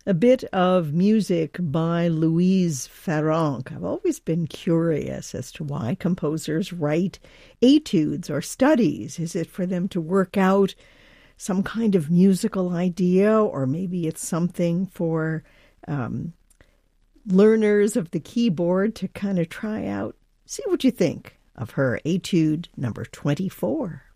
A bit of music by Louise Farrenc. I've always been curious as to why composers write etudes or studies. Is it for them to work out some kind of musical idea, or maybe it's something for learners of the keyboard to kind of try out? See what you think of her etude number 24.